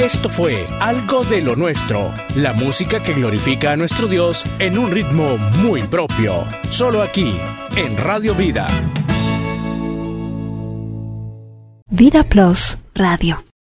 Esto fue Algo de lo Nuestro, la música que glorifica a nuestro Dios en un ritmo muy propio. Solo aquí, en Radio Vida. Vida Plus Radio.